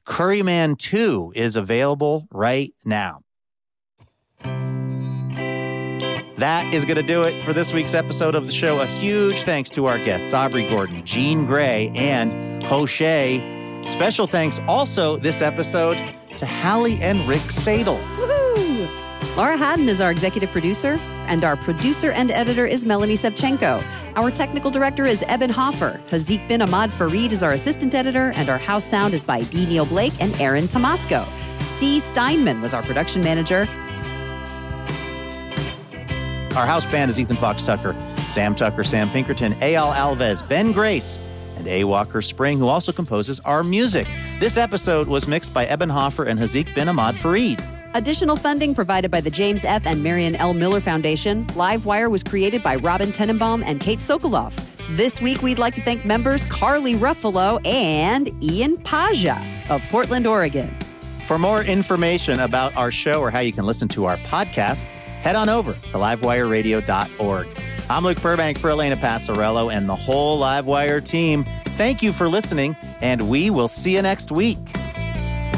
Curryman 2 is available right now. That is going to do it for this week's episode of the show. A huge thanks to our guests, Aubrey Gordon, Jean Grey, and Hoshay. Special thanks also this episode to Hallie and Rick Sadel. Woohoo! Laura Haddon is our executive producer, and our producer and editor is Melanie Sevchenko. Our technical director is Eben Hoffer. Hazik bin Ahmad Farid is our assistant editor, and our house sound is by D. Neil Blake and Aaron Tomasco. C. Steinman was our production manager. Our house band is Ethan Fox Tucker, Sam Tucker, Sam Pinkerton, Eyal Alves, Ben Grace, and A. Walker Spring, who also composes our music. This episode was mixed by Eben Hoffer and Hazik bin Ahmad Farid. Additional funding provided by the James F. and Marion L. Miller Foundation. Livewire was created by Robin Tenenbaum and Kate Sokoloff. This week, we'd like to thank members Carly Ruffalo and Ian Paja of Portland, Oregon. For more information about our show or how you can listen to our podcast, head on over to livewireradio.org. I'm Luke Burbank for Elena Passarello and the whole Livewire team. Thank you for listening, and we will see you next week.